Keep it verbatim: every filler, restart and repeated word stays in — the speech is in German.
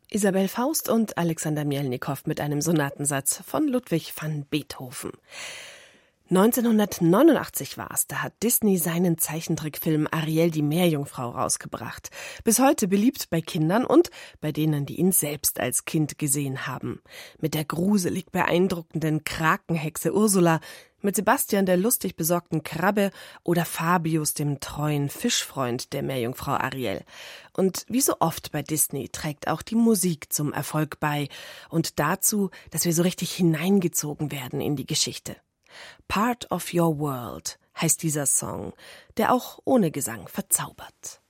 Isabel Faust und Alexander Mjelnikow mit einem Sonatensatz von Ludwig van Beethoven. neunzehnhundertneunundachtzig war es, da hat Disney seinen Zeichentrickfilm Ariel die Meerjungfrau rausgebracht. Bis heute beliebt bei Kindern und bei denen, die ihn selbst als Kind gesehen haben. Mit der gruselig beeindruckenden Krakenhexe Ursula, mit Sebastian der lustig besorgten Krabbe oder Fabius dem treuen Fischfreund der Meerjungfrau Ariel. Und wie so oft bei Disney trägt auch die Musik zum Erfolg bei und dazu, dass wir so richtig hineingezogen werden in die Geschichte. Part of Your World heißt dieser Song, der auch ohne Gesang verzaubert.